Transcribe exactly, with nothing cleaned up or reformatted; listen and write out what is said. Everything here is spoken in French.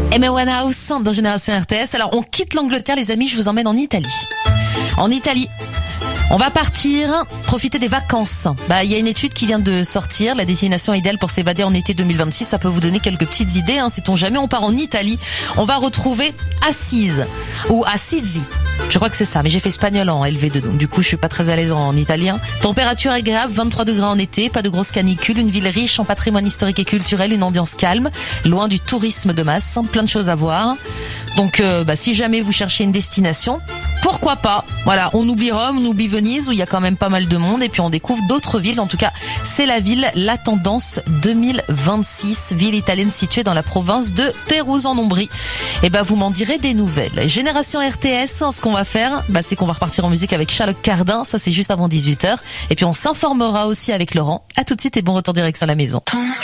Amy Winehouse dans Génération R T S. Alors on quitte l'Angleterre les amis, je vous emmène en Italie. En Italie, on va partir, profiter des vacances. Bah, il y a une étude qui vient de sortir, la destination idéale pour s'évader en été deux mille vingt-six. Ça peut vous donner quelques petites idées, hein. Sait-on jamais, on part en Italie. On va retrouver Assise ou Assisi. Je crois que c'est ça, mais j'ai fait espagnol en L V deux, donc du coup je suis pas très à l'aise en italien. Température agréable, vingt-trois degrés en été, pas de grosses canicules, une ville riche en patrimoine historique et culturel, une ambiance calme, loin du tourisme de masse, plein de choses à voir. Donc euh, bah, si jamais vous cherchez une destination, pourquoi pas? Voilà, on oublie Rome, on oublie Venise où il y a quand même pas mal de monde et puis on découvre d'autres villes. En tout cas, c'est la ville La Tendance deux mille vingt-six, ville italienne située dans la province de Pérouse en Ombrie. Et ben vous m'en direz des nouvelles. Génération R T S, ce qu'on va faire, bah, c'est qu'on va repartir en musique avec Charlotte Cardin, ça c'est juste avant dix-huit heures. Et puis on s'informera aussi avec Laurent. À tout de suite et bon retour direction la maison.